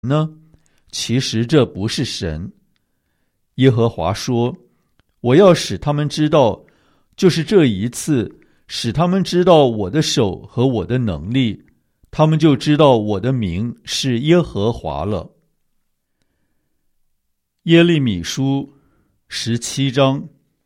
呢？其实这不是神。耶和华说，我要使他们知道，就是这一次，使他们知道我的手和我的能力，他们就知道我的名是耶和华了。耶利米书17章。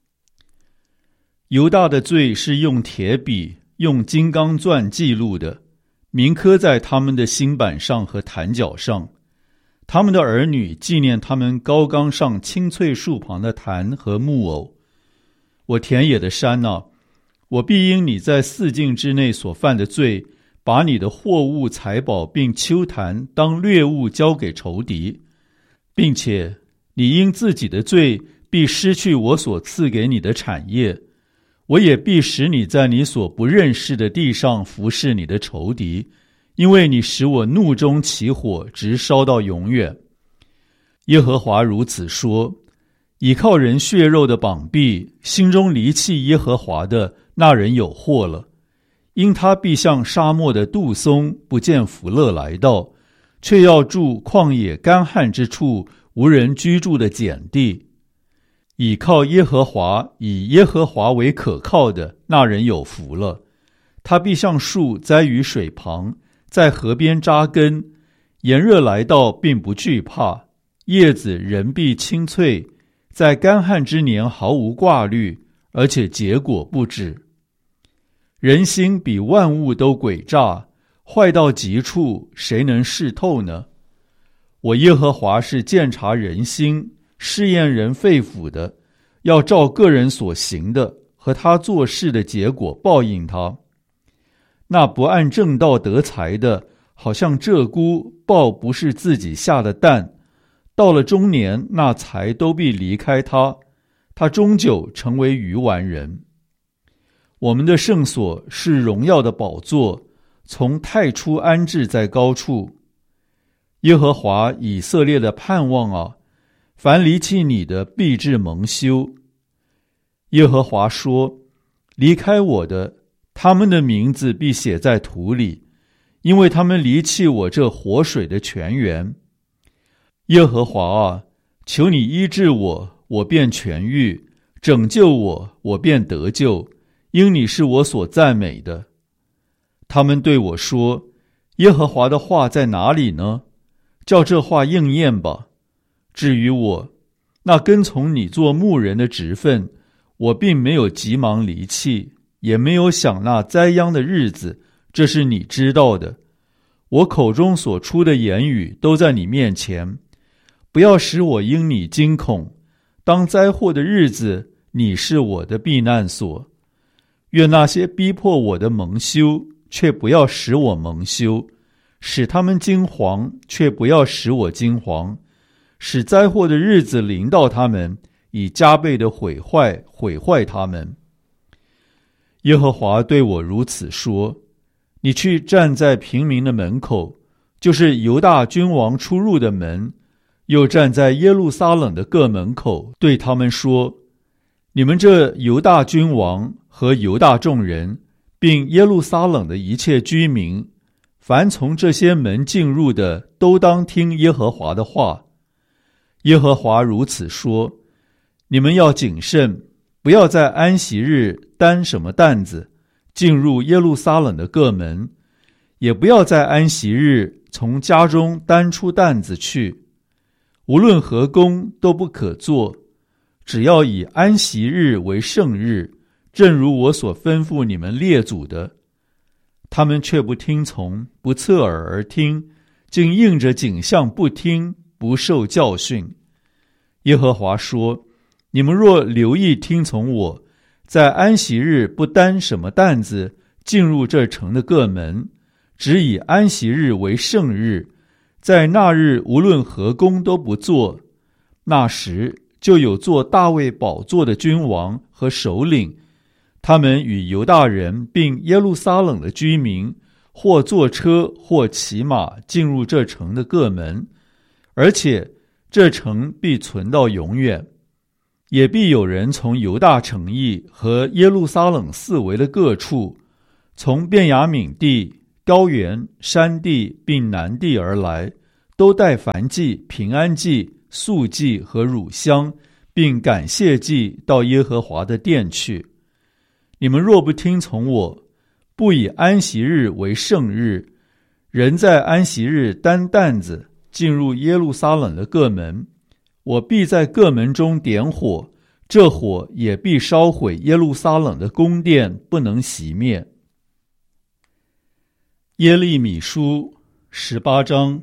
犹大的罪是用铁笔、用金刚钻记录的，铭刻在他们的心板上和坛角上。他们的儿女纪念他们高冈上青翠树旁的坛和木偶。我田野的山啊，我必因你在4境之内所犯的罪，把你的货物财宝并丘坛当掠物交给仇敌，并且你因自己的罪必失去我所赐给你的产业，我也必使你在你所不认识的地上服侍你的仇敌，因为你使我怒中起火，直烧到永远。耶和华如此说，倚靠人血肉的膀臂，心中离弃耶和华的，那人有祸了。因他必像沙漠的杜松，不见福乐来到，却要住旷野干旱之处，无人居住的碱地。倚靠耶和华，以耶和华为可靠的，那人有福了。他必像树栽于水旁，在河边扎根，炎热来到并不惧怕，叶子仍必青翠，在干旱之年毫无挂虑，而且结果不止。人心比万物都诡诈，坏到极处，谁能识透呢？我耶和华是鉴察人心，试验人肺腑的，要照个人所行的和他做事的结果报应他。那不按正道得财的，好像鹧鸪抱不是自己下的蛋，到了中年，那财都必离开他，他终究成为愚顽人。我们的圣所是荣耀的宝座，从太初安置在高处。耶和华以色列的盼望啊，凡离弃你的必致蒙羞。耶和华说，离开我的，他们的名字必写在土里，因为他们离弃我这活水的泉源。耶和华啊，求你医治我，我便痊愈；拯救我，我便得救，因你是我所赞美的。他们对我说，耶和华的话在哪里呢？叫这话应验吧。至于我，那跟从你做牧人的职分，我并没有急忙离弃，也没有想那灾殃的日子，这是你知道的。我口中所出的言语都在你面前，不要使我因你惊恐。当灾祸的日子，你是我的避难所。愿那些逼迫我的蒙羞，却不要使我蒙羞；使他们惊惶，却不要使我惊惶；使灾祸的日子临到他们，以加倍的毁坏他们。耶和华对我如此说，你去站在平民的门口，就是犹大君王出入的门，又站在耶路撒冷的各门口，对他们说，你们这犹大君王和犹大众人，并耶路撒冷的一切居民，凡从这些门进入的，都当听耶和华的话。耶和华如此说，你们要谨慎，不要在安息日担什么担子进入耶路撒冷的各门，也不要在安息日从家中担出担子去，无论何工都不可做，只要以安息日为圣日，正如我所吩咐你们列祖的。他们却不听从，不侧耳而听，竟应着景象不听，不受教训。耶和华说，你们若留意听从我，在安息日不担什么担子进入这城的各门，只以安息日为圣日，在那日无论何工都不做，那时就有坐大卫宝座的君王和首领，他们与犹大人并耶路撒冷的居民，或坐车或骑马进入这城的各门，而且这城必存到永远。也必有人从犹大城邑和耶路撒冷四围的各处，从便雅悯地、高原、山地并南地而来， 都带燔祭、平安祭、素祭和乳香，并感谢祭到耶和华的殿去。你们若不听从我，不以安息日为圣日，人在安息日担担子进入耶路撒冷的各门，我必在各门中点火，这火也必烧毁耶路撒冷的宫殿，不能熄灭。耶利米书18章。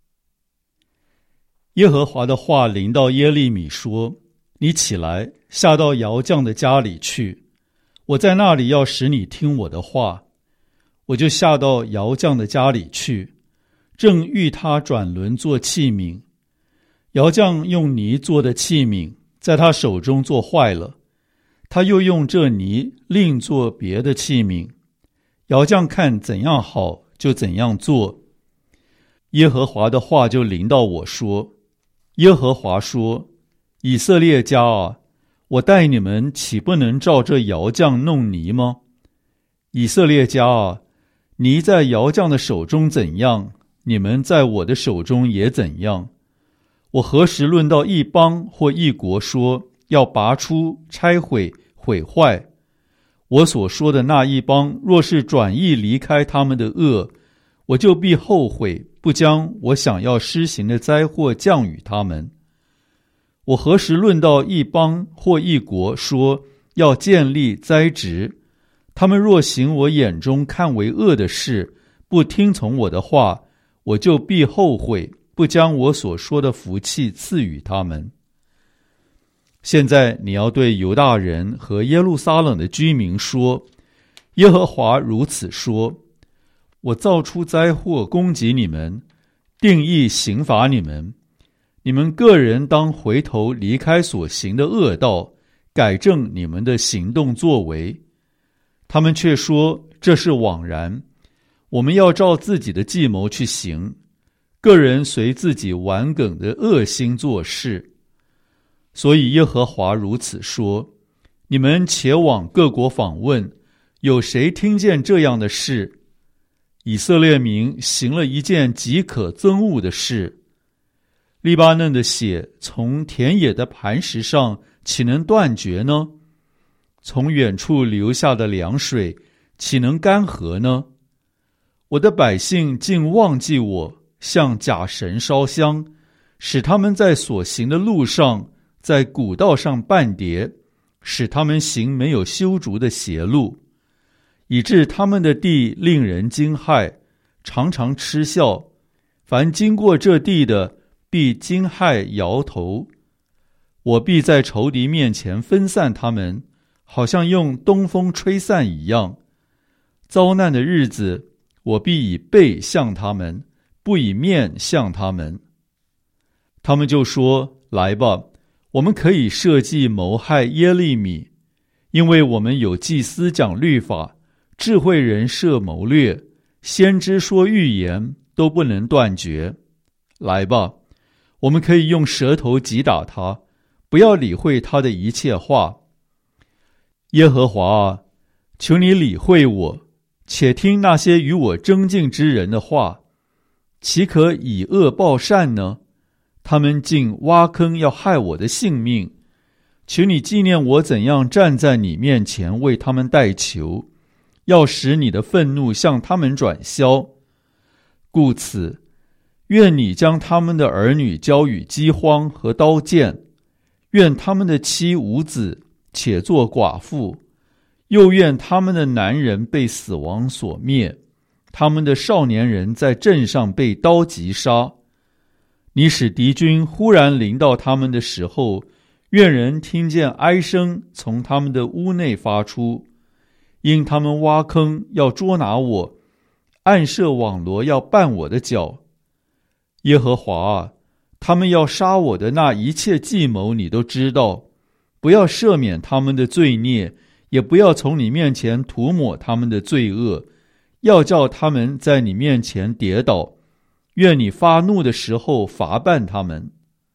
耶和华的话临到耶利米说：你起来，下到窑匠的家里去，我在那里要使你听我的话。我就下到窑匠的家里去，正欲他转轮做器皿。窑匠用泥做的器皿在他手中做坏了，他又用这泥另做别的器皿。窑匠看怎样好，就怎样做。耶和华的话就临到我说：耶和华说，以色列家啊，我待你们岂不能照这窑匠弄泥吗？以色列家啊，泥在窑匠的手中怎样，你们在我的手中也怎样。我何时论到一邦或一国说要拔出、拆毁、毁坏？我所说的那一邦若是转意离开他们的恶，我就必后悔，不将我想要施行的灾祸降与他们。我何时论到一邦或一国说要建立栽植，他们若行我眼中看为恶的事，不听从我的话，我就必后悔，不将我所说的福气赐予他们。现在你要对犹大人和耶路撒冷的居民说：耶和华如此说，我造出灾祸攻击你们，定义刑罚你们，你们个人当回头离开所行的恶道，改正你们的行动作为。他们却说这是枉然，我们要照自己的计谋去行，个人随自己顽梗的恶心做事。所以耶和华如此说：你们且往各国访问，有谁听见这样的事？以色列民行了一件极可憎恶的事。利巴嫩的血从田野的磐石上岂能断绝呢？从远处流下的凉水岂能干涸呢？我的百姓竟忘记我，向假神烧香，使他们在所行的路上，在古道上绊跌，使他们行没有修筑的邪路，以致他们的地令人惊骇，常常嗤笑。凡经过这地的，必惊骇摇头。我必在仇敌面前分散他们，好像用东风吹散一样。遭难的日子，我必以背向他们，不以面向他们。他们就说：来吧，我们可以设计谋害耶利米，因为我们有祭司讲律法，智慧人设谋略，先知说预言，都不能断绝。来吧，我们可以用舌头击打他，不要理会他的一切话。耶和华啊，求你理会我，且听那些与我争竞之人的话。岂可以恶报善呢？他们竟挖坑要害我的性命。求你纪念我怎样站在你面前为他们代求，要使你的愤怒向他们转消。故此，愿你将他们的儿女交与饥荒和刀剑，愿他们的妻无子，且作寡妇，又愿他们的男人被死亡所灭，他们的少年人在阵上被刀击杀。你使敌军忽然临到他们的时候，愿人听见哀声从他们的屋内发出，因他们挖坑要捉拿我，暗设网罗要绊我的脚。耶和华啊，他们要杀我的那一切计谋你都知道，不要赦免他们的罪孽，也不要从你面前涂抹他们的罪恶，要叫他们在你面前跌倒。愿你发怒的时候罚办他们。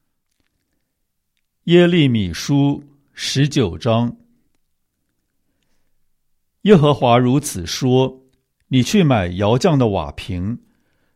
耶利米书19章。耶和华如此说：你去买窑匠的瓦瓶，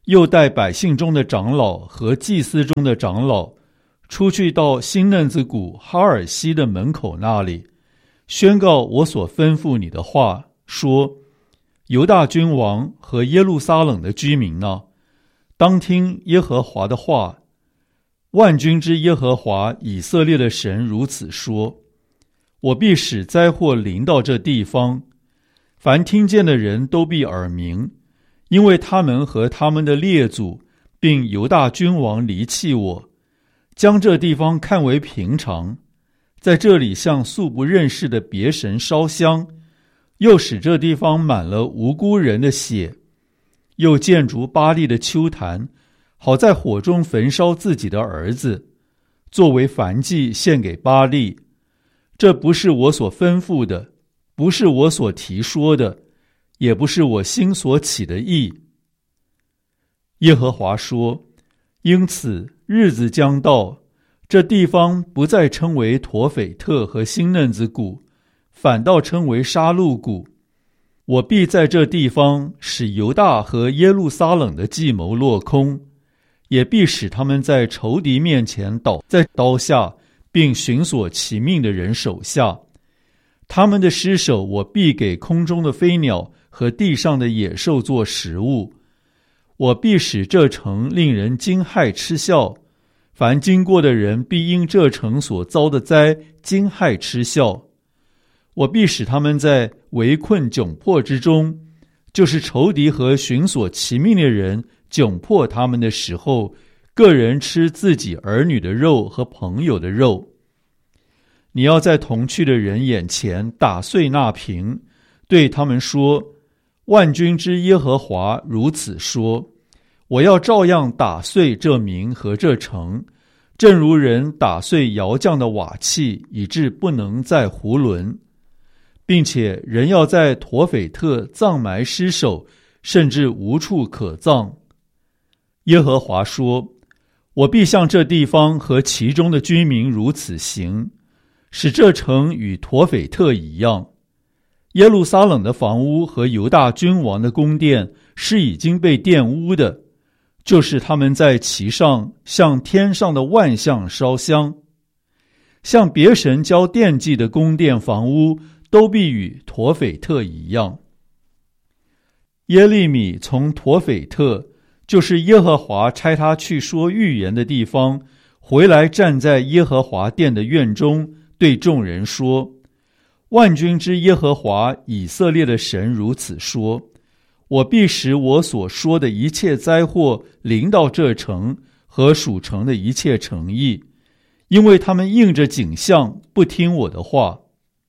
又带百姓中的长老和祭司中的长老出去到新嫩子谷哈尔西的门口那里，宣告我所吩咐你的话，说：犹大君王和耶路撒冷的居民啊，当听耶和华的话。万军之耶和华以色列的神如此说：我必使灾祸临到这地方，凡听见的人都必耳鸣，因为他们和他们的列祖并犹大君王离弃我，将这地方看为平常，在这里向素不认识的别神烧香，又使这地方满了无辜人的血，又建筑巴力的丘坛，好在火中焚烧自己的儿子，作为燔祭献给巴力。这不是我所吩咐的，不是我所提说的，也不是我心所起的意。耶和华说：因此日子将到，这地方不再称为陀斐特和新嫩子谷，反倒称为杀戮谷。我必在这地方使犹大和耶路撒冷的计谋落空，也必使他们在仇敌面前倒在刀下，并寻索其命的人手下。他们的尸首我必给空中的飞鸟和地上的野兽做食物。我必使这城令人惊骇嗤笑，凡经过的人必因这城所遭的灾惊骇嗤笑。我必使他们在围困窘迫之中，就是仇敌和寻索其命的人窘迫他们的时候，个人吃自己儿女的肉和朋友的肉。你要在同去的人眼前打碎那瓶，对他们说：万军之耶和华如此说，我要照样打碎这民和这城，正如人打碎窑匠的瓦器，以致不能再囫囵，并且人要在陀斐特葬埋尸首，甚至无处可葬。耶和华说：我必向这地方和其中的居民如此行，使这城与陀斐特一样。耶路撒冷的房屋和犹大君王的宫殿是已经被玷污的，就是他们在其上向天上的万象烧香，向别神交奠祭的宫殿房屋都必与陀斐特一样。耶利米从陀斐特，就是耶和华差他去说预言的地方，回来站在耶和华殿的院中，对众人说：万军之耶和华以色列的神如此说，我必使我所说的一切灾祸临到这城和属城的一切城邑，因为他们应着景象不听我的话。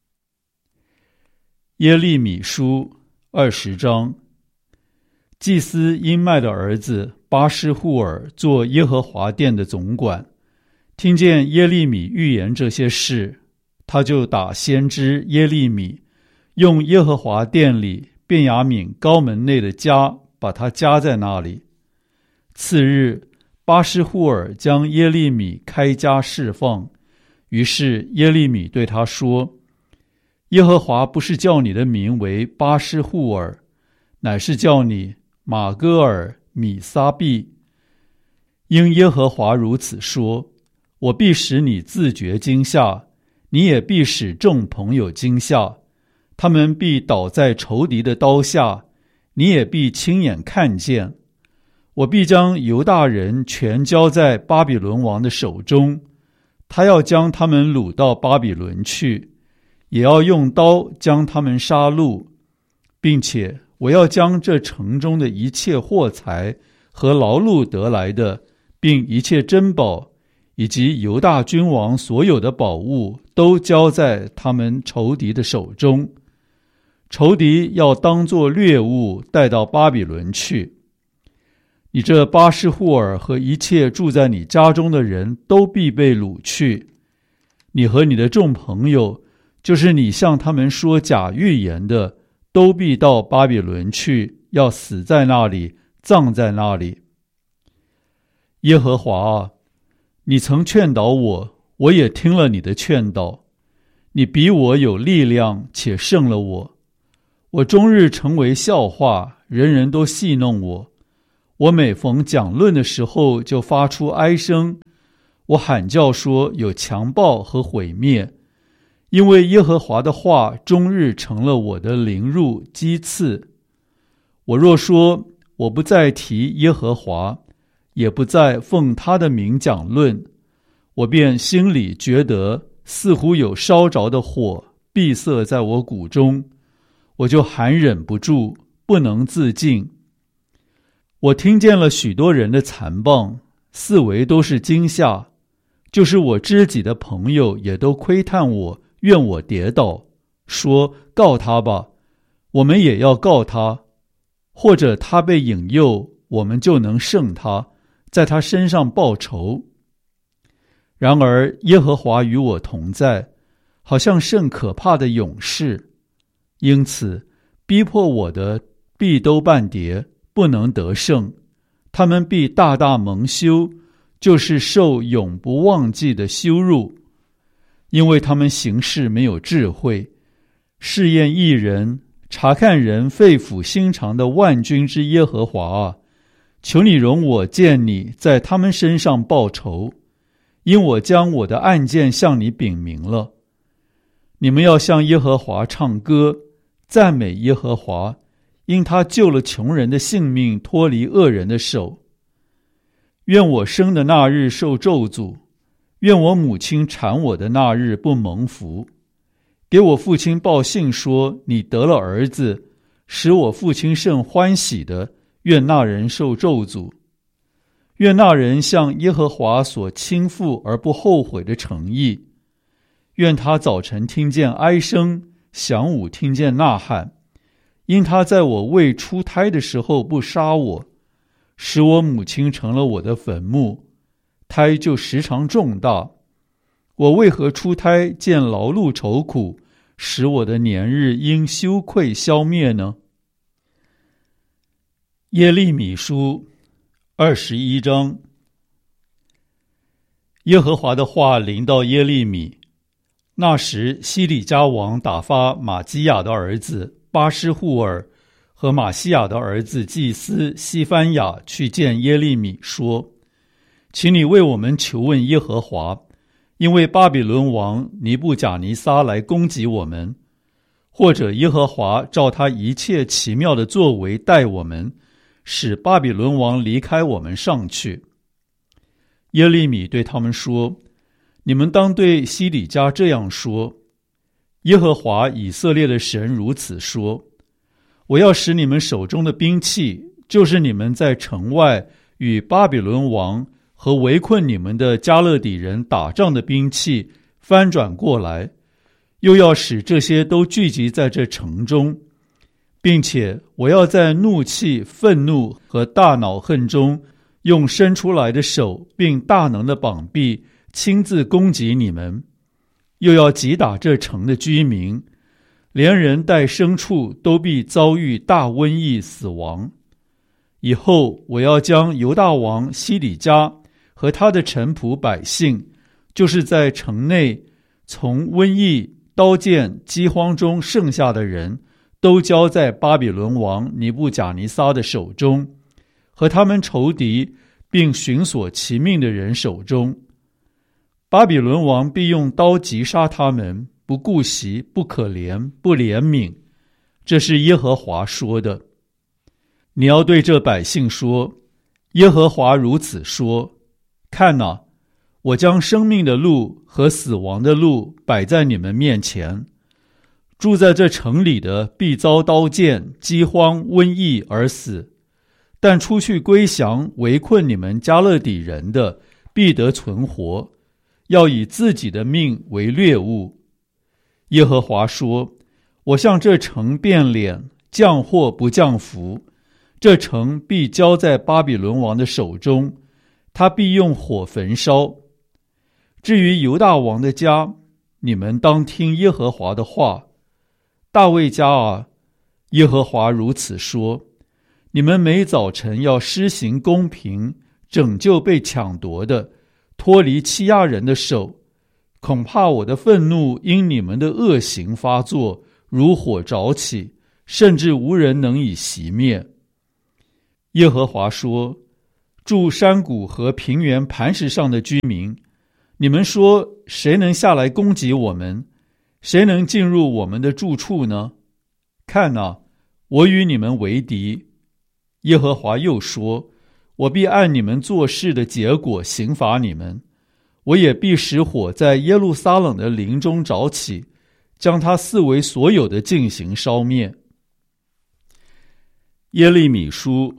耶利米书20章。祭司因麦的儿子巴施户尔做耶和华殿的总管，听见耶利米预言这些事，他就打先知耶利米，用耶和华殿里便雅悯高门内的家，把他夹在那里。次日，巴施户尔将耶利米开家释放，于是耶利米对他说：耶和华不是叫你的名为巴施户尔，乃是叫你马戈尔米撒毕。因耶和华如此说，我必使你自觉惊吓，你也必使众朋友惊吓，他们必倒在仇敌的刀下，你也必亲眼看见。我必将犹大人全交在巴比伦王的手中，他要将他们掳到巴比伦去，也要用刀将他们杀戮，并且我要将这城中的一切货财和劳碌得来的，并一切珍宝，以及犹大君王所有的宝物，都交在他们仇敌的手中。仇敌要当作掠物带到巴比伦去。你这巴施户尔和一切住在你家中的人都必被掳去。你和你的众朋友，就是你向他们说假预言的，都必到巴比伦去，要死在那里，葬在那里。耶和华啊，你曾劝导我，我也听了你的劝导。你比我有力量，且胜了我。我终日成为笑话，人人都戏弄我。 我每逢讲论的时候就发出哀声，我喊叫说有强暴和毁灭，因为耶和华的话终日成了我的凌辱讥刺。我若说我不再提耶和华，也不再奉他的名讲论，我便心里觉得似乎有烧着的火闭塞在我骨中，我就含忍不住，不能自禁。我听见了许多人的残谤，四围都是惊吓，就是我知己的朋友也都窥探我，愿我跌倒，说告他吧，我们也要告他，或者他被引诱，我们就能胜他，在他身上报仇。然而耶和华与我同在，好像甚可怕的勇士，因此逼迫我的必都半跌，不能得胜，他们必大大蒙羞，就是受永不忘记的羞辱，因为他们行事没有智慧，试验义人，查看人肺腑心肠的万军之耶和华啊，求你容我见你在他们身上报仇，因我将我的案件向你禀明了。你们要向耶和华唱歌，赞美耶和华，因他救了穷人的性命，脱离恶人的手。愿我生的那日受咒诅，愿我母亲产我的那日不蒙福。给我父亲报信说，你得了儿子，使我父亲甚欢喜的，愿那人受咒诅。愿那人向耶和华所倾覆而不后悔的诚意。愿他早晨听见哀声，晌午听见呐喊，因他在我未出胎的时候不杀我，使我母亲成了我的坟墓，胎就时常重大。我为何出胎见劳碌愁苦，使我的年日因羞愧消灭呢？耶利米书21章。耶和华的话临到耶利米。那时西里家王打发玛基亚的儿子巴施户尔和马西亚的儿子祭司西番雅去见耶利米，说，请你为我们求问耶和华，因为巴比伦王尼布甲尼撒来攻击我们，或者耶和华照他一切奇妙的作为待我们，使巴比伦王离开我们上去。耶利米对他们说，你们当对西里家这样说，耶和华以色列的神如此说，我要使你们手中的兵器，就是你们在城外与巴比伦王和围困你们的加勒底人打仗的兵器翻转过来，又要使这些都聚集在这城中，并且我要在怒气、愤怒和大恼恨中，用伸出来的手并大能的膀臂亲自攻击你们，又要击打这城的居民，连人带牲畜都必遭遇大瘟疫死亡。以后我要将犹大王西里家和他的臣仆百姓，就是在城内从瘟疫、刀剑、饥荒中剩下的人，都交在巴比伦王尼布甲尼撒的手中，和他们仇敌并寻索其命的人手中。巴比伦王必用刀击杀他们，不顾惜，不可怜，不怜悯。这是耶和华说的。你要对这百姓说，耶和华如此说，看哪，我将生命的路和死亡的路摆在你们面前，住在这城里的必遭刀剑、饥荒、瘟疫而死，但出去归降围困你们加勒底人的必得存活，要以自己的命为掠物。耶和华说，我向这城变脸，降祸不降福，这城必交在巴比伦王的手中，他必用火焚烧。至于犹大王的家，你们当听耶和华的话。大卫家啊，耶和华如此说，你们每早晨要施行公平，拯救被抢夺的，脱离欺压人的手，恐怕我的愤怒因你们的恶行发作，如火着起，甚至无人能以熄灭。 耶和华说，住山谷和平原磐石上的居民，你们说谁能下来攻击我们？谁能进入我们的住处呢？看哪，我与你们为敌。耶和华又说，我必按你们做事的结果刑罚你们，我也必使火在耶路撒冷的林中着起，将它四围所有的进行烧灭。耶利米书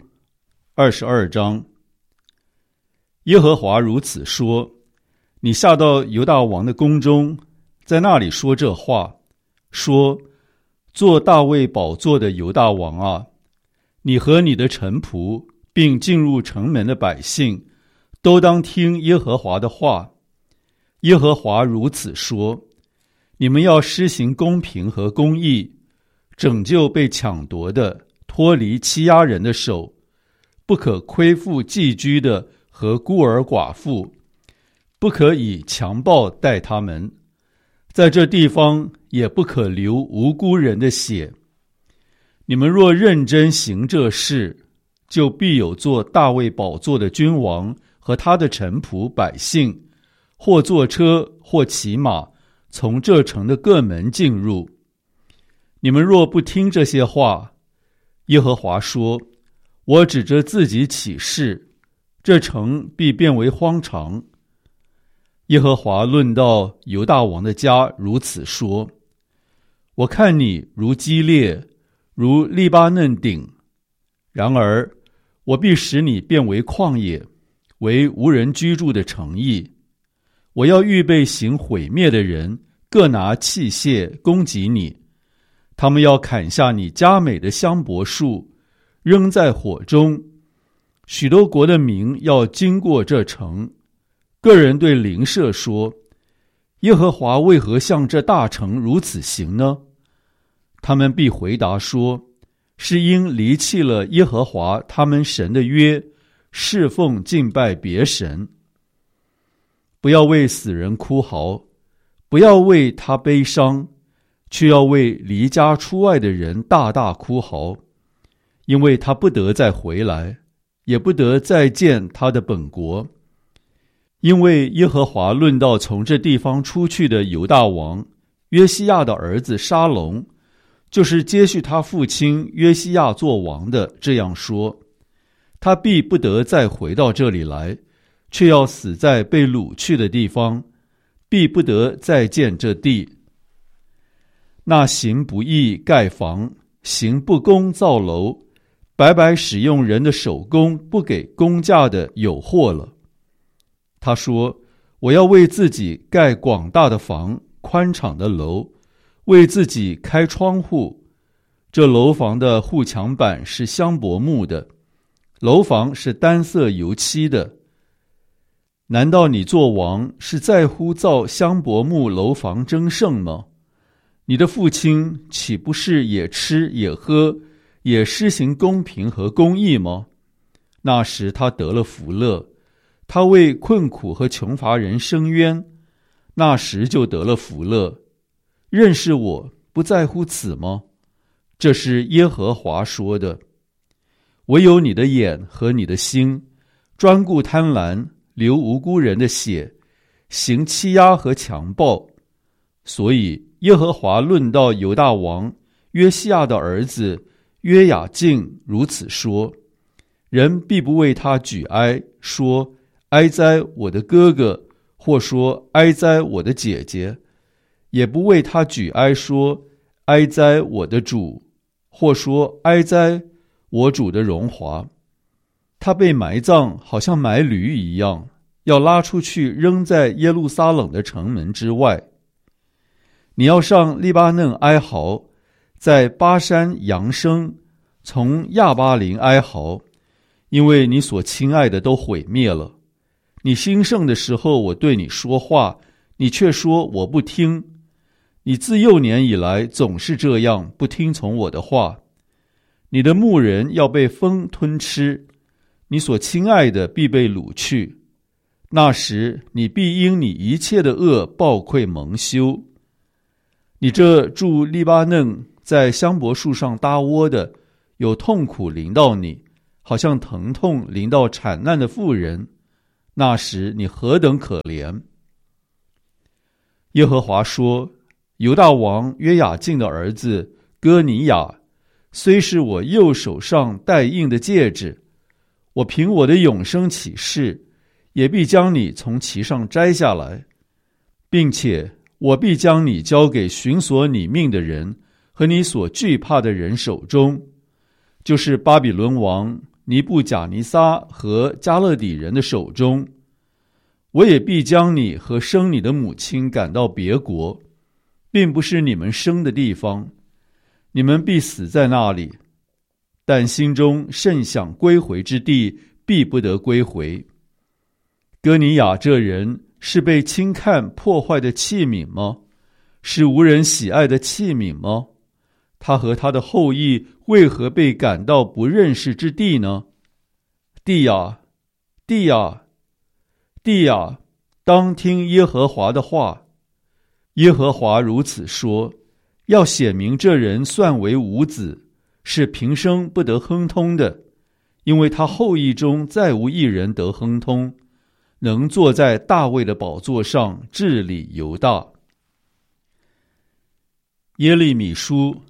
22章。耶和华如此说，你下到犹大王的宫中，在那里说这话，说，坐大卫宝座的犹大王啊，你和你的臣仆并进入城门的百姓，都当听耶和华的话。耶和华如此说，你们要施行公平和公义，拯救被抢夺的，脱离欺压人的手，不可亏负寄居的和孤儿寡妇，不可以强暴待他们，在这地方也不可流无辜人的血。你们若认真行这事，就必有坐大卫宝座的君王和他的臣仆百姓，或坐车或骑马，从这城的各门进入。你们若不听这些话，耶和华说，我指着自己起誓，这城必变为荒场。耶和华论到犹大王的家如此说，我看你如基列，如利巴嫩顶，然而我必使你变为旷野，为无人居住的城邑。我要预备行毁灭的人，各拿器械攻击你，他们要砍下你佳美的香柏树，扔在火中。许多国的民要经过这城，个人对邻舍说，耶和华为何向这大城如此行呢？他们必回答说，是因离弃了耶和华他们神的约，侍奉敬拜别神。不要为死人哭嚎，不要为他悲伤，却要为离家出外的人大大哭嚎，因为他不得再回来，也不得再见他的本国。因为耶和华论到从这地方出去的犹大王约西亚的儿子沙龙，就是接续他父亲约西亚做王的，这样说，他必不得再回到这里来，却要死在被掳去的地方，必不得再见这地。那行不义盖房，行不公造楼，白白使用人的手工，不给工价的有祸了。他说，我要为自己盖广大的房，宽敞的楼，为自己开窗户。这楼房的护墙板是香柏木的，楼房是单色油漆的。难道你做王是在乎造香柏木楼房争胜吗？你的父亲岂不是也吃也喝，也施行公平和公义吗？那时他得了福乐，他为困苦和穷乏人伸冤，那时就得了福乐。认识我不在乎此吗？这是耶和华说的。唯有你的眼和你的心专顾贪婪，流无辜人的血，行欺压和强暴。所以耶和华论到犹大王约西亚的儿子约雅敬如此说，人必不为他举哀，说哀哉我的哥哥，或说哀哉我的姐姐，也不为他举哀，说哀哉我的主，或说哀哉我主的荣华。他被埋葬，好像埋驴一样，要拉出去扔在耶路撒冷的城门之外。你要上利巴嫩哀嚎，在巴山扬声，从亚巴林哀嚎，因为你所亲爱的都毁灭了。你兴盛的时候，我对你说话，你却说我不听。你自幼年以来总是这样，不听从我的话。你的牧人要被风吞吃，你所亲爱的必被掳去。那时你必因你一切的恶暴愧蒙羞。你这住利巴嫩在香柏树上搭窝的，有痛苦临到你， 好像疼痛临到产难的妇人，那时你何等可怜！耶和华说，犹大王约雅敬的儿子哥尼雅，虽是我右手上戴印的戒指，我凭我的永生起誓，也必将你从其上摘下来，并且我必将你交给寻索你命的人和你所惧怕的人手中，就是巴比伦王尼布甲尼撒和加勒底人的手中。我也必将你和生你的母亲赶到别国，并不是你们生的地方，你们必死在那里，但心中甚想归回之地，必不得归回。哥尼雅这人是被轻看破坏的器皿吗？是无人喜爱的器皿吗？他和他的后裔为何被赶到不认识之地呢？地呀，地呀，地呀，当听耶和华的话。耶和华如此说，要显明这人算为无子，是平生不得亨通的，因为他后裔中再无一人得亨通，能坐在大卫的宝座上治理犹大。耶利米书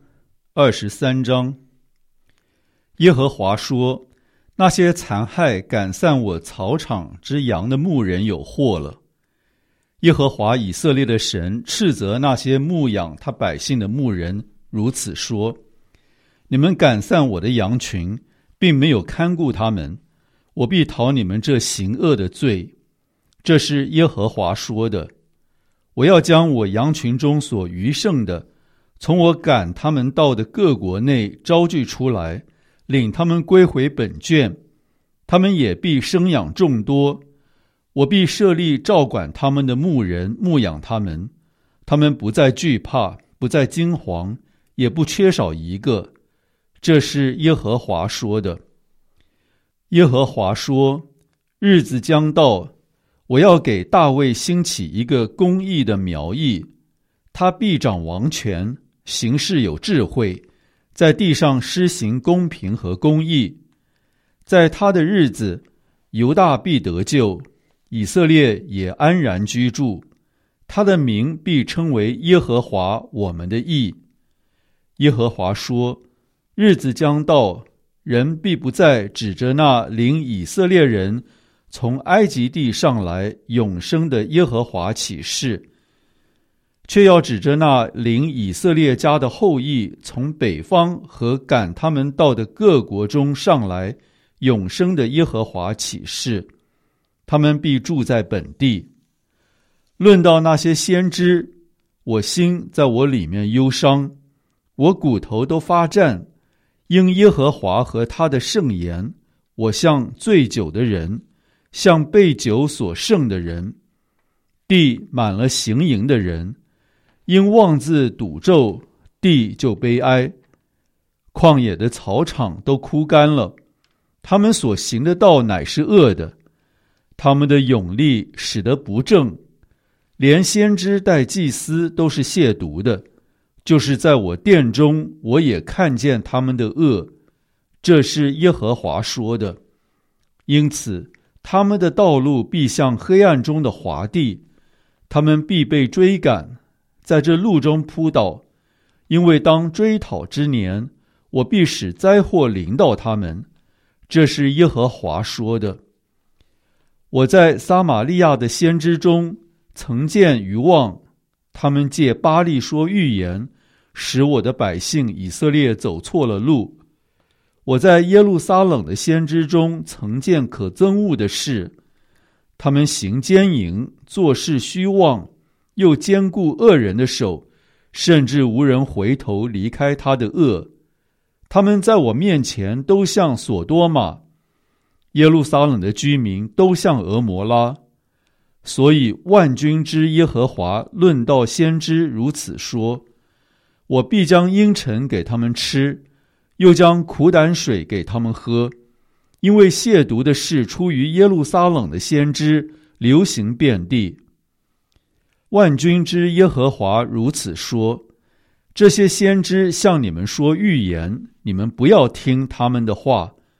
23章。耶和华说，那些残害赶散我草场之羊的牧人有祸了。耶和华以色列的神斥责那些牧养他百姓的牧人，如此说，你们赶散我的羊群，并没有看顾他们，我必讨你们这行恶的罪。这是耶和华说的。我要将我羊群中所余剩的，从我赶他们到的各国内招聚出来，领他们归回本圈，他们也必生养众多。我必设立照管他们的牧人，牧养他们，他们不再惧怕，不再惊惶，也不缺少一个。这是耶和华说的。耶和华说，日子将到，我要给大卫兴起一个公义的苗裔，他必掌王权，行事有智慧，在地上施行公平和公义。在他的日子，犹大必得救，以色列也安然居住，他的名必称为耶和华我们的义。耶和华说，日子将到，人必不再指着那领以色列人从埃及地上来永生的耶和华起誓，却要指着那领以色列家的后裔从北方和赶他们到的各国中上来永生的耶和华起誓，他们必住在本地。论到那些先知，我心在我里面忧伤，我骨头都发战，因耶和华和他的圣言，我像醉酒的人，像被酒所胜的人。地满了行淫的人，因妄自赌咒，地就悲哀。旷野的草场都枯干了，他们所行的道乃是恶的，他们的勇力使得不正，连先知带祭司都是亵渎的，就是在我殿中，我也看见他们的恶。这是耶和华说的。因此他们的道路必像黑暗中的滑地，他们必被追赶，在这路中扑倒，因为当追讨之年，我必使灾祸临到他们。这是耶和华说的。我在撒玛利亚的先知中曾见愚妄，他们借巴力说预言，使我的百姓以色列走错了路。我在耶路撒冷的先知中曾见可憎恶的事，他们行奸淫，做事虚妄，又坚固恶人的手，甚至无人回头离开他的恶。他们在我面前都像索多玛，耶路撒冷的居民都像俄摩拉。所以万军之耶和华论到先知如此说，我必将阴沉给他们吃，又将苦胆水给他们喝，因为亵渎的事出于耶路撒冷的先知，流行遍地。万军之耶和华如此说，这些先知向你们说预言，你们不要听他们的话，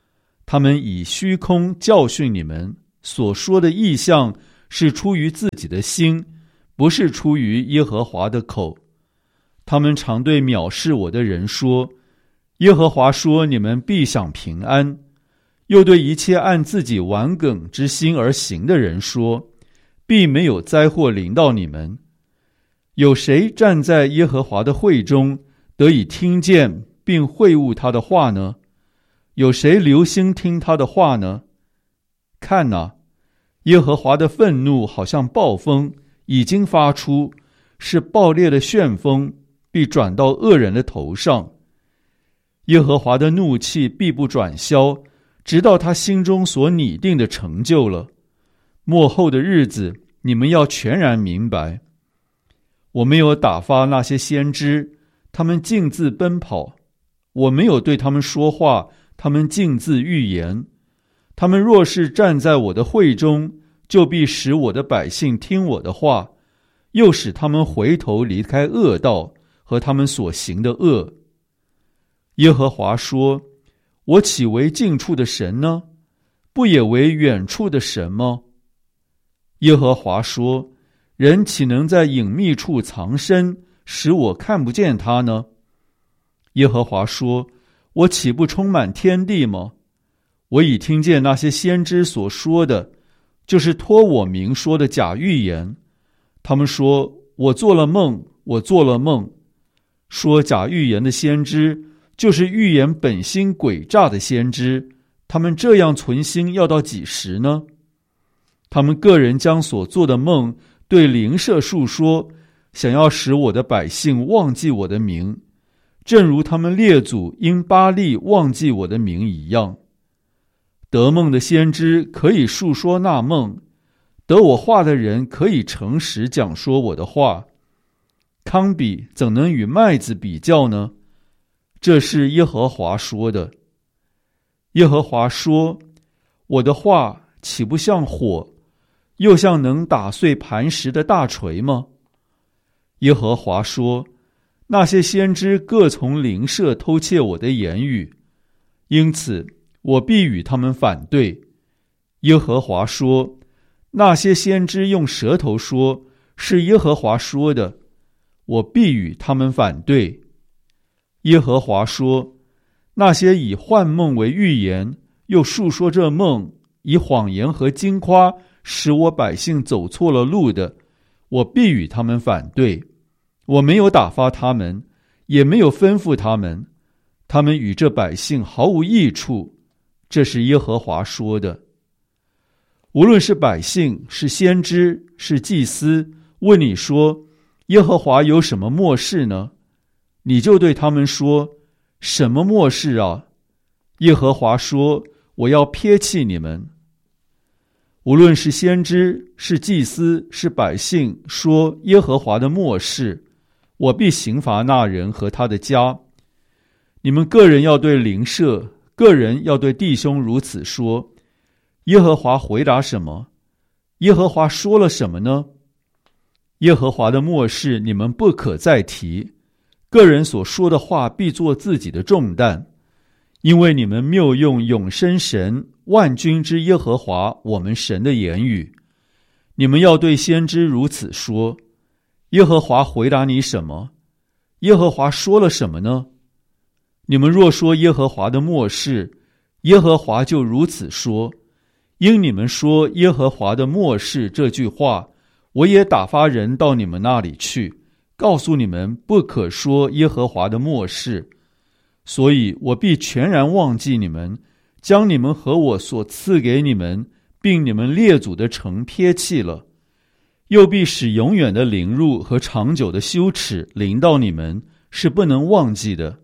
他们以虚空教训你们，所说的异象是出于自己的心，不是出于耶和华的口。他们常对藐视我的人说，耶和华说你们必享平安，又对一切按自己顽梗之心而行的人说，必没有灾祸临到你们。有谁站在耶和华的会中，得以听见并会悟他的话呢？有谁留心听他的话呢？看哪，耶和华的愤怒好像暴风已经发出，是暴烈的旋风，必转到恶人的头上。耶和华的怒气必不转消，直到他心中所拟定的成就了。末后的日子，你们要全然明白。我没有打发那些先知，他们径自奔跑；我没有对他们说话，他们径自预言。他们若是站在我的会中，就必使我的百姓听我的话，又使他们回头离开恶道和他们所行的恶。耶和华说，我岂为近处的神呢？不也为远处的神吗？耶和华说，人岂能在隐秘处藏身，使我看不见他呢？耶和华说，我岂不充满天地吗？我已听见那些先知所说的，就是托我名说的假预言。他们说，我做了梦，我做了梦。说假预言的先知，就是预言本心诡诈的先知。他们这样存心要到几时呢？他们个人将所做的梦对邻舍述说，想要使我的百姓忘记我的名，正如他们列祖因巴力忘记我的名一样。得梦的先知可以述说那梦，得我话的人可以诚实讲说我的话。糠秕怎能与麦子比较呢？这是耶和华说的。耶和华说，我的话岂不像火，又像能打碎磐石的大锤吗？耶和华说，那些先知各从邻舍偷窃我的言语，因此我必与他们反对。耶和华说，那些先知用舌头说，是耶和华说的，我必与他们反对。耶和华说，那些以幻梦为预言，又述说这梦，以谎言和惊夸使我百姓走错了路的，我必与他们反对。我没有打发他们，也没有吩咐他们，他们与这百姓毫无益处。这是耶和华说的。无论是百姓，是先知，是祭司，问你说，耶和华有什么默示呢？你就对他们说，什么默示啊？耶和华说，我要撇弃你们。无论是先知，是祭司，是百姓，说耶和华的默示，我必刑罚那人和他的家。你们个人要对邻舍，个人要对弟兄如此说。耶和华回答什么？耶和华说了什么呢？耶和华的默示你们不可再提，个人所说的话必作自己的重担，因为你们谬用永生神万军之耶和华我们神的言语。你们要对先知如此说。耶和华回答你什么？耶和华说了什么呢？你们若说耶和华的默示，耶和华就如此说。因你们说耶和华的默示这句话，我也打发人到你们那里去，告诉你们不可说耶和华的默示。所以我必全然忘记你们，将你们和我所赐给你们并你们列祖的城撇弃了，又必使永远的凌辱和长久的羞耻临到你们，是不能忘记的。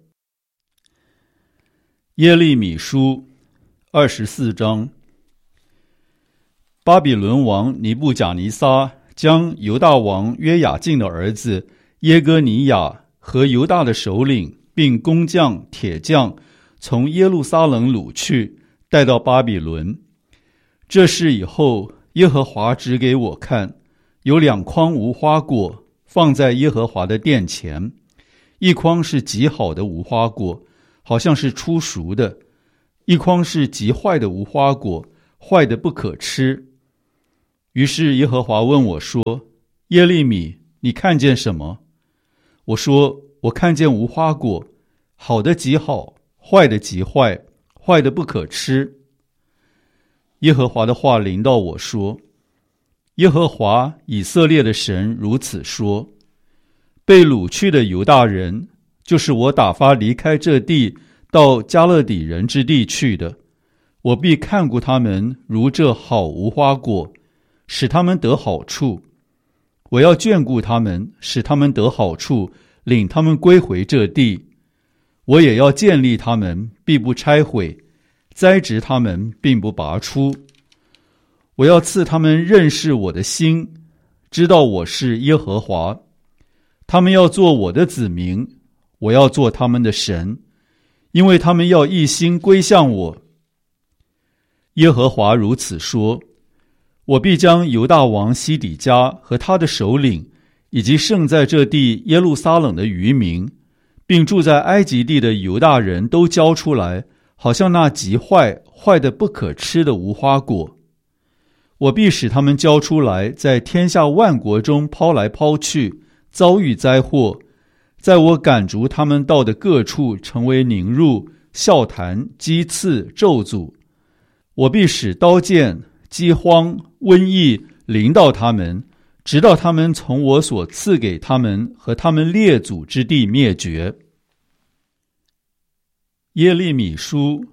耶利米书24章。巴比伦王尼布甲尼撒将犹大王约雅敬的儿子耶哥尼雅和犹大的首领并工匠铁匠从耶路撒冷掳去，带到巴比伦。这事以后，耶和华指给我看，有2筐无花果放在耶和华的殿前，一筐是极好的无花果，好像是初熟的， 一筐是极坏的无花果，坏的不可吃。于是耶和华问我说：耶利米，你看见什么？我说：我看见无花果，好的极好，坏的极坏，坏的不可吃。耶和华的话临到我说：耶和华以色列的神如此说：被掳去的犹大人，就是我打发离开这地到迦勒底人之地去的，我必看顾他们如这好无花果，使他们得好处。我要眷顾他们，使他们得好处，领他们归回这地。我也要建立他们，必不拆毁；栽植他们，并不拔出。我要赐他们认识我的心，知道我是耶和华。他们要做我的子民，我要做他们的神，因为他们要一心归向我。耶和华如此说：我必将犹大王西底家和他的首领，以及剩在这地耶路撒冷的余民，并住在埃及地的犹大人都交出来，好像那极坏的不可吃的无花果。我必使他们交出来，在天下万国中抛来抛去，遭遇灾祸，在我赶逐他们到的各处，成为凌辱、笑谈、讥刺、咒诅。我必使刀剑、饥荒、瘟疫临到他们，直到他们从我所赐给他们和他们列祖之地灭绝。耶利米书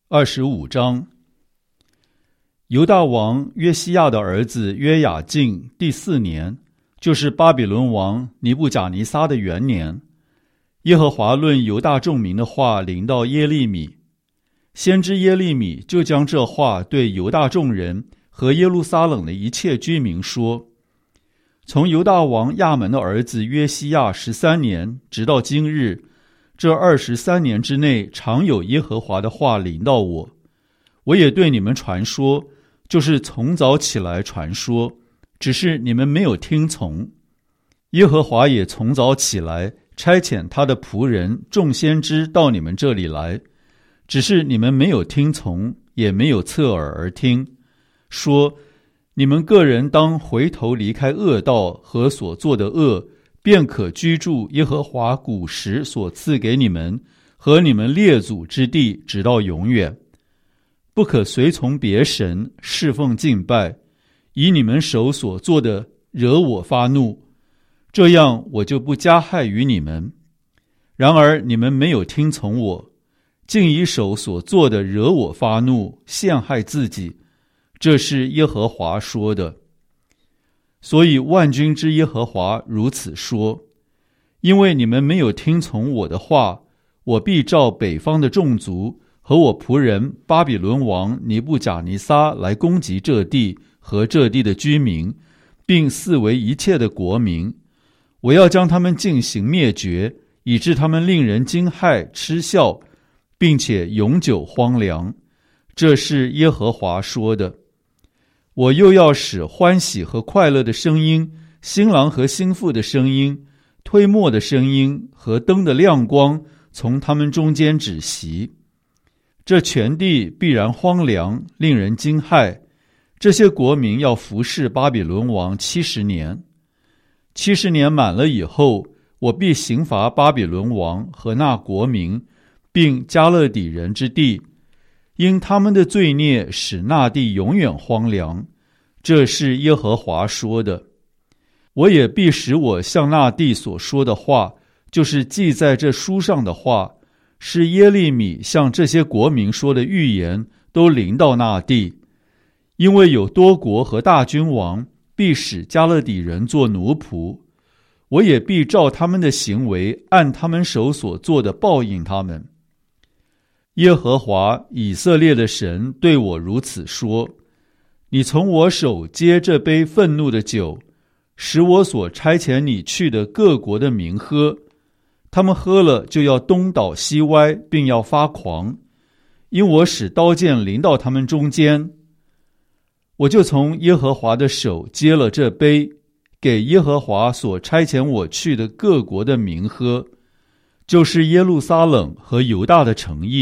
25章。犹大王约西亚的儿子约雅敬第4年，就是巴比伦王尼布甲尼撒的元年，耶和华论犹大众民的话临到耶利米。先知耶利米就将这话对犹大众人和耶路撒冷的一切居民说：从犹大王亚门的儿子约西亚13年直到今日，这23年之内，常有耶和华的话临到我。我也对你们传说，就是从早起来传说，只是你们没有听从。耶和华也从早起来，差遣他的仆人众先知到你们这里来，只是你们没有听从，也没有侧耳而听，说：你们个人当回头离开恶道和所做的恶，便可居住耶和华古时所赐给你们和你们列祖之地，直到永远。不可随从别神，侍奉敬拜，以你们手所做的惹我发怒，这样我就不加害于你们。然而你们没有听从我，竟以手所做的惹我发怒，陷害自己，这是耶和华说的。所以万军之耶和华如此说：因为你们没有听从我的话，我必召北方的众族和我仆人巴比伦王尼布甲尼撒来攻击这地和这地的居民，并四围一切的国民。我要将他们进行灭绝，以致他们令人惊骇嗤笑，并且永久荒凉。这是耶和华说的。我又要使欢喜和快乐的声音，新郎和新妇的声音，推磨的声音和灯的亮光从他们中间止息。这全地必然荒凉，令人惊骇。这些国民要服侍巴比伦王70年。70年满了以后，我必刑罚巴比伦王和那国民，并迦勒底人之地，因他们的罪孽使那地永远荒凉。这是耶和华说的。我也必使我向那地所说的话，就是记在这书上的话，是耶利米向这些国民说的预言，都临到那地。因为有多国和大君王必使迦勒底人做奴仆，我也必照他们的行为，按他们手所做的报应他们。耶和华以色列的神对我如此说：你从我手接这杯愤怒的酒，使我所差遣你去的各国的民喝，他们喝了就要东倒西歪，并要发狂，因我使刀剑临到他们中间。我就从耶和华的手接了这杯，给耶和华所差遣我去的各国的民喝，就是耶路撒冷和犹大的城邑，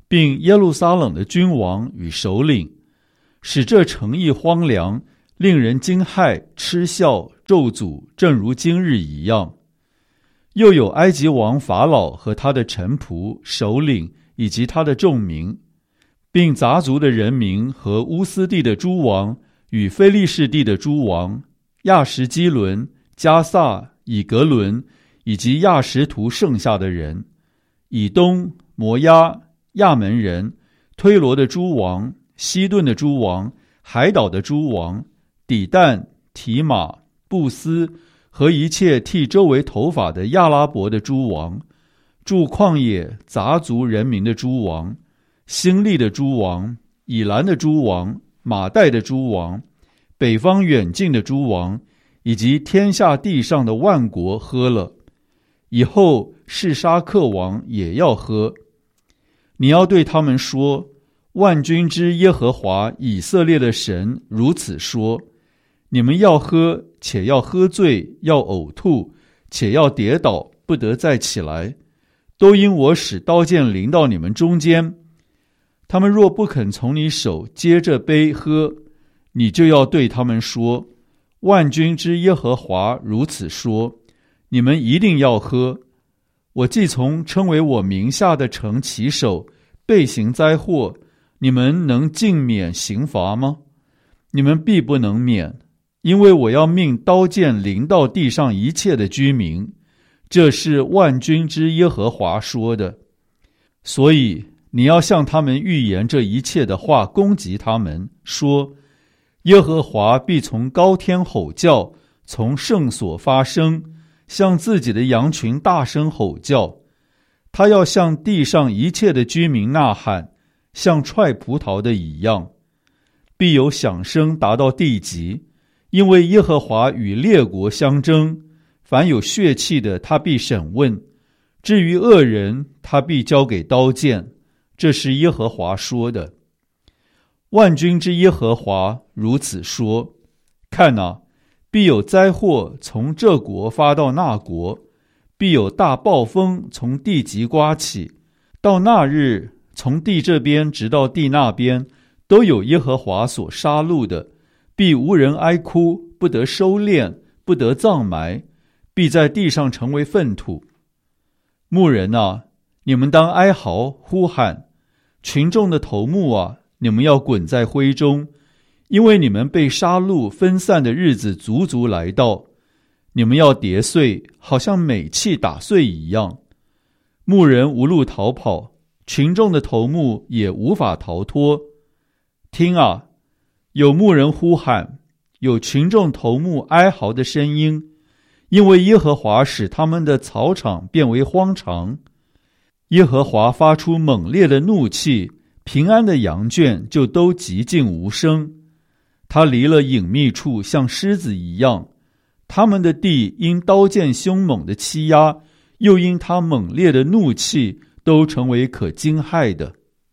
并耶路撒冷的君王与首领，使这城邑荒凉，令人惊骇、嗤笑、咒诅，正如今日一样。又有埃及王法老和他的臣仆、首领以及他的众民，并杂族的人民和乌斯地的诸王与非利士地的诸王、亚什基伦、加萨、以格伦以及亚什图剩下的人，以东、摩押、亚门人、推罗的诸王、西顿的诸王、海岛的诸王、底但、提马、布斯和一切剃周围头发的亚拉伯的诸王，住旷野杂族人民的诸王，新利的诸王，以兰的诸王，马代的诸王，北方远近的诸王，以及天下地上的万国喝了。以后示沙克王也要喝。你要对他们说，万军之耶和华以色列的神如此说，你们要喝，且要喝醉，要呕吐，且要跌倒，不得再起来，都因我使刀剑临到你们中间。他们若不肯从你手接着杯喝，你就要对他们说，万军之耶和华如此说，你们一定要喝。我既从称为我名下的城起手，备行灾祸，你们能尽免刑罚吗？你们必不能免，因为我要命刀剑临到地上一切的居民，这是万军之耶和华说的。所以你要向他们预言这一切的话，攻击他们，说，耶和华必从高天吼叫，从圣所发声，向自己的羊群大声吼叫。他要向地上一切的居民呐喊，像踹葡萄的一样，必有响声达到地极，因为耶和华与列国相争，凡有血气的他必审问，至于恶人他必交给刀剑，这是耶和华说的。万军之耶和华如此说，看哪，必有灾祸从这国发到那国，必有大暴风从地极刮起，到那日，从地这边直到地那边，都有耶和华所杀戮的，必无人哀哭，不得收敛，不得葬埋，必在地上成为粪土。牧人啊，你们当哀嚎呼喊，群众的头目啊，你们要滚在灰中，因为你们被杀戮分散的日子足足来到，你们要跌碎，好像美器打碎一样。牧人无路逃跑，群众的头目也无法逃脱。听啊，有牧人呼喊，有群众头目哀嚎的声音，因为耶和华使他们的草场变为荒场。耶和华发出猛烈的怒气，平安的羊圈就都寂静无声。他离了隐秘处，像狮子一样。他们的地因刀剑凶猛的欺压，又因他猛烈的怒气，都成为可惊骇的。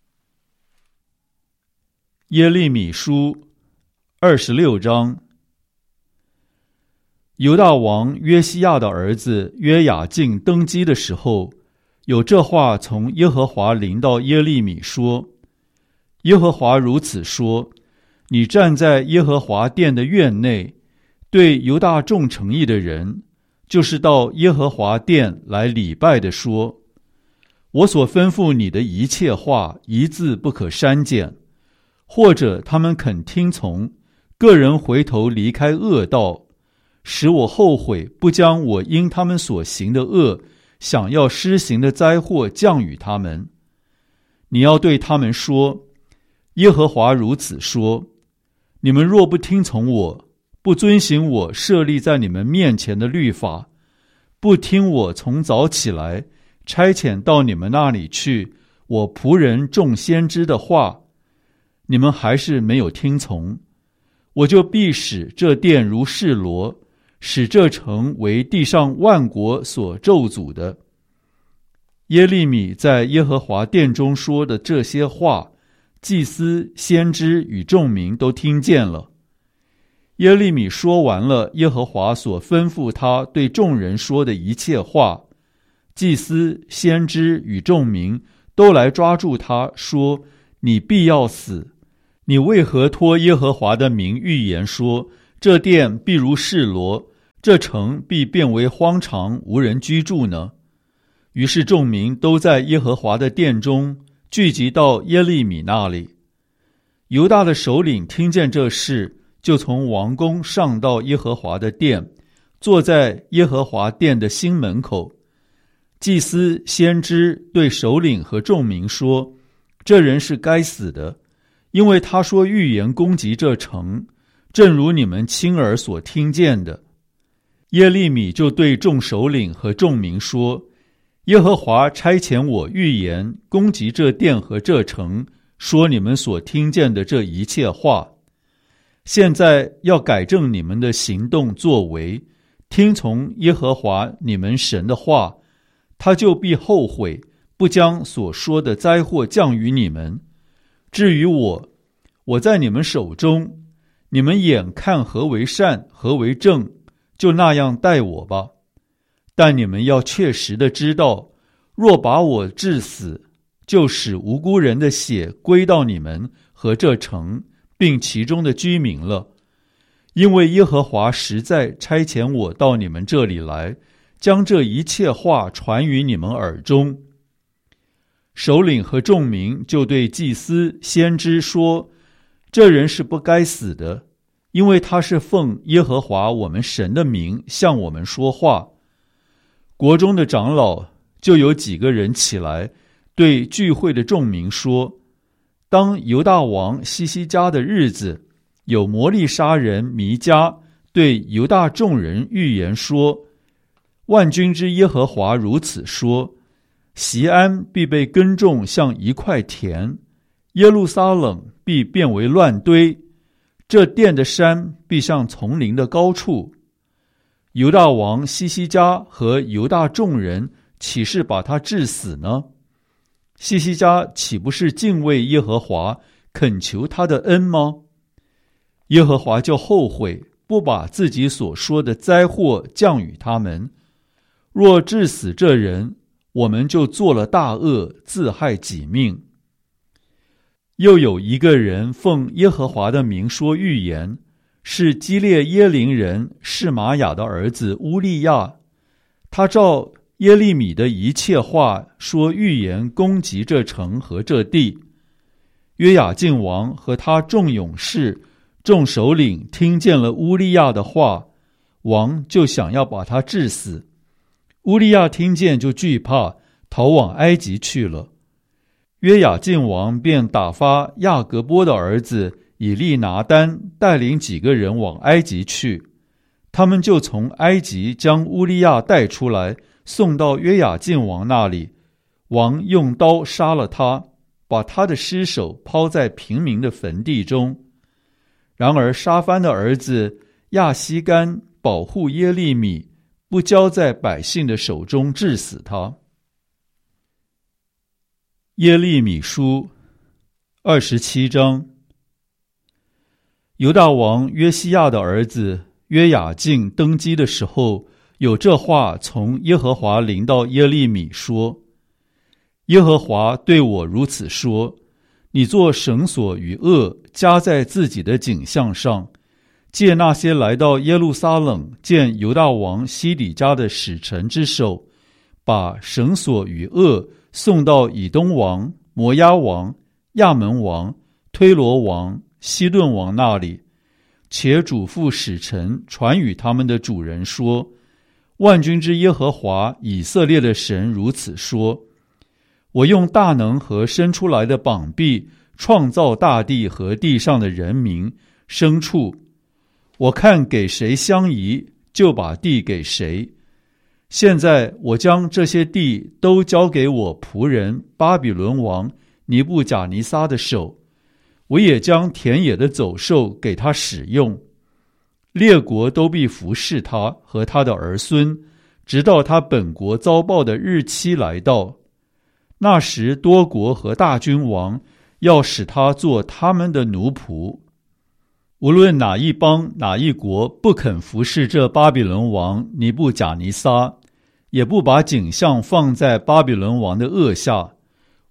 耶利米书26章。犹大王约西亚的儿子约雅敬登基的时候，有这话从耶和华临到耶利米说，耶和华如此说，你站在耶和华殿的院内，对犹大众城邑的人，就是到耶和华殿来礼拜的说，我所吩咐你的一切话，一字不可删减，或者他们肯听从，个人回头离开恶道，使我后悔，不将我因他们所行的恶想要施行的灾祸降与他们。你要对他们说，耶和华如此说，你们若不听从我，不遵行我设立在你们面前的律法，不听我从早起来差遣到你们那里去我仆人众先知的话，你们还是没有听从，我就必使这殿如示罗，使这城为地上万国所咒诅的。耶利米在耶和华殿中说的这些话，祭司、先知与众民都听见了。耶利米说完了耶和华所吩咐他对众人说的一切话，祭司、先知与众民都来抓住他，说：你必要死！你为何托耶和华的名预言说，这殿必如示罗，这城必变为荒场，无人居住呢？于是众民都在耶和华的殿中聚集到耶利米那里。犹大的首领听见这事，就从王宫上到耶和华的殿，坐在耶和华殿的新门口。祭司先知对首领和众民说：这人是该死的，因为他说预言攻击这城，正如你们亲耳所听见的。耶利米就对众首领和众民说：耶和华差遣我预言攻击这殿和这城，说你们所听见的这一切话。现在要改正你们的行动作为，听从耶和华你们神的话，他就必后悔，不将所说的灾祸降于你们。至于我在你们手中，你们眼看何为善，何为正，就那样待我吧。但你们要确实的知道，若把我治死，就使无辜人的血归到你们和这城，并其中的居民了。因为耶和华实在差遣我到你们这里来，将这一切话传于你们耳中。首领和众民就对祭司先知说：这人是不该死的，因为他是奉耶和华我们神的名向我们说话。国中的长老就有几个人起来，对聚会的众民说：当犹大王西西家的日子，有摩利沙人弥迦对犹大众人预言说：万军之耶和华如此说，锡安必被耕种像一块田，耶路撒冷必变为乱堆，这殿的山必像丛林的高处。犹大王西西家和犹大众人岂是把他治死呢？西西家岂不是敬畏耶和华，恳求他的恩吗？耶和华就后悔，不把自己所说的灾祸降与他们。若治死这人，我们就做了大恶，自害己命。又有一个人奉耶和华的名说预言，是基列耶林人示玛雅的儿子乌利亚。他照耶利米的一切话说预言攻击这城和这地。约雅敬王和他众勇士、众首领听见了乌利亚的话，王就想要把他治死。乌利亚听见就惧怕，逃往埃及去了。约雅敬王便打发亚革波的儿子以利拿单带领几个人往埃及去，他们就从埃及将乌利亚带出来，送到约雅敬王那里。王用刀杀了他，把他的尸首抛在平民的坟地中。然而沙番的儿子亚西干保护耶利米，不交在百姓的手中，治死他。耶利米书27章。犹大王约西亚的儿子约雅敬登基的时候，有这话从耶和华临到耶利米说：耶和华对我如此说，你做绳索与轭加在自己的颈项上，借那些来到耶路撒冷见犹大王西底家的使臣之手，把绳索与轭送到以东王、摩押王、亚门王、推罗王、西顿王那里，且嘱咐使臣传与他们的主人说：万军之耶和华以色列的神如此说，我用大能和伸出来的膀臂创造大地和地上的人民、牲畜，我看给谁相宜，就把地给谁。现在我将这些地都交给我仆人巴比伦王尼布甲尼撒的手，我也将田野的走兽给他使用。列国都必服侍他和他的儿孙，直到他本国遭报的日期来到。那时多国和大君王要使他做他们的奴仆。无论哪一邦哪一国不肯服侍这巴比伦王尼布甲尼撒，也不把颈项放在巴比伦王的轭下，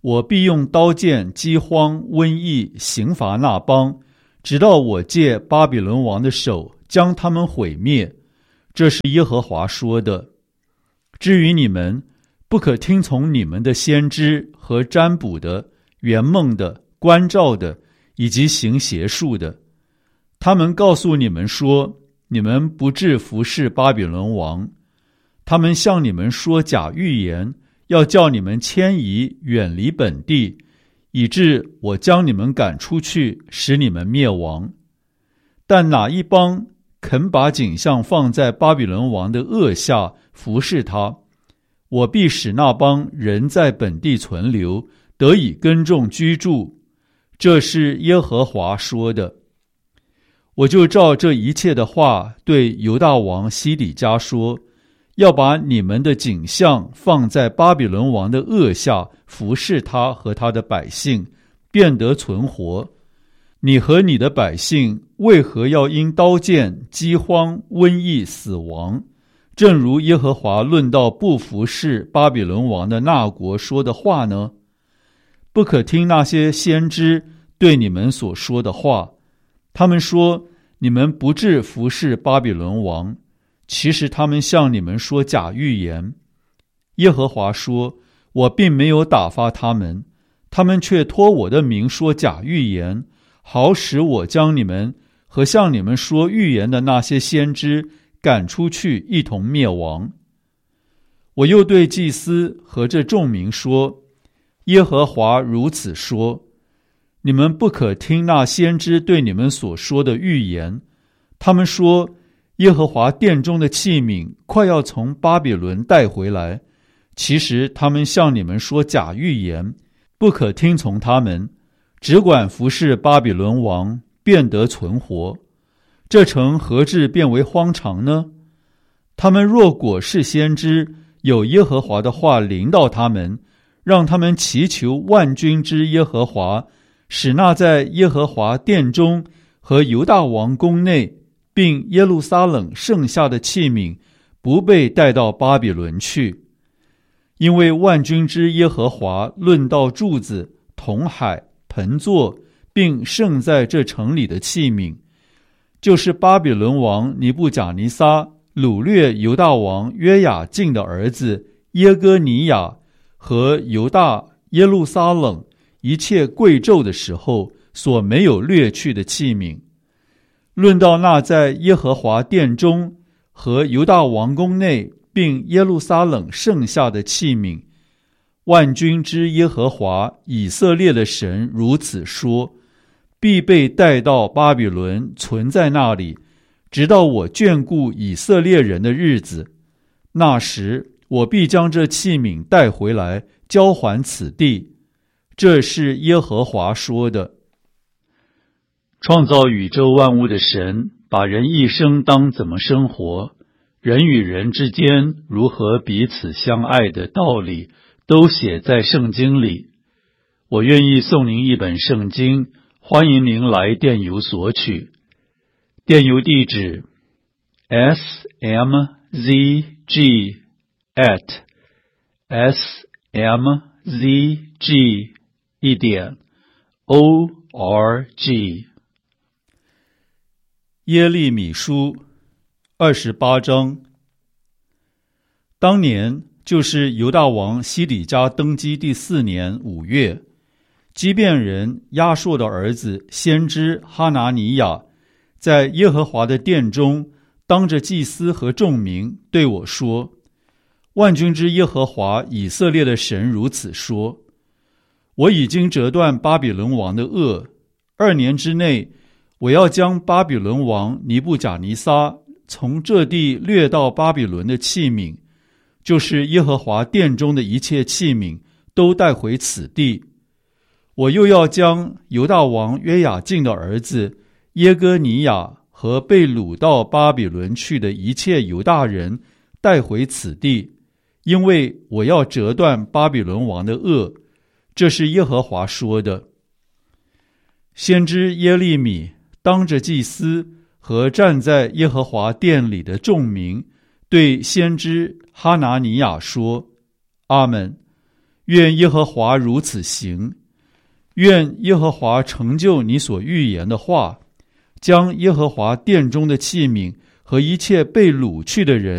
我必用刀剑、饥荒、瘟疫刑罚那邦，直到我借巴比伦王的手将他们毁灭。这是耶和华说的。至于你们，不可听从你们的先知和占卜的、圆梦的、观照的，以及行邪术的。他们告诉你们说，你们不致服侍巴比伦王。他们向你们说假预言，要叫你们迁移远离本地，以致我将你们赶出去，使你们灭亡。但哪一邦肯把景象放在巴比伦王的轭下服侍他，我必使那邦人在本地存留，得以耕种居住。这是耶和华说的。我就照这一切的话对犹大王西底家说，要把你们的景象放在巴比伦王的轭下服侍他和他的百姓，便得存活。你和你的百姓为何要因刀剑、饥荒、瘟疫死亡？正如耶和华论到不服侍巴比伦王的那国说的话呢？不可听那些先知对你们所说的话，他们说你们不致服侍巴比伦王，其实他们向你们说假预言。耶和华说，我并没有打发他们，他们却托我的名说假预言，好使我将你们和向你们说预言的那些先知赶出去，一同灭亡。我又对祭司和这众民说，耶和华如此说，你们不可听那先知对你们所说的预言。他们说，耶和华殿中的器皿快要从巴比伦带回来，其实他们向你们说假预言，不可听从他们，只管服侍巴比伦王，便得存活。这城何至变为荒场呢？他们若果是先知，有耶和华的话临到他们，让他们祈求万军之耶和华，使那在耶和华殿中和犹大王宫内并耶路撒冷剩下的器皿不被带到巴比伦去。因为万军之耶和华论到柱子、铜海、盆座，并剩在这城里的器皿，就是巴比伦王尼布甲尼撒掳掠犹大王约雅敬的儿子耶哥尼雅和犹大耶路撒冷一切贵胄的时候所没有掠去的器皿。论到那在耶和华殿中和犹大王宫内并耶路撒冷剩下的器皿，万军之耶和华以色列的神如此说，必被带到巴比伦，存在那里，直到我眷顾以色列人的日子。那时我必将这器皿带回来，交还此地。这是耶和华说的。创造宇宙万物的神，把人一生当怎么生活，人与人之间如何彼此相爱的道理，都写在圣经里。我愿意送您一本圣经，欢迎您来电邮索取。电邮地址 smzg@smzg.org。 耶利米书28章。当年就是犹大王西底家登基第4年5月，基遍人亚硕的儿子先知哈拿尼亚在耶和华的殿中当着祭司和众民对我说，万军之耶和华以色列的神如此说，我已经折断巴比伦王的轭，2年之内，我要将巴比伦王尼布甲尼撒从这地掠到巴比伦的器皿，就是耶和华殿中的一切器皿，都带回此地。我又要将犹大王约雅敬的儿子耶哥尼雅和被掳到巴比伦去的一切犹大人带回此地，因为我要折断巴比伦王的轭。这是耶和华说的。先知耶利米当着祭司和站在耶和华殿里的众民，对先知哈拿尼亚说，阿们。 愿耶和华如此行，愿耶和华成就你所预言的话，将耶和华殿中的器皿和一切被掳去的人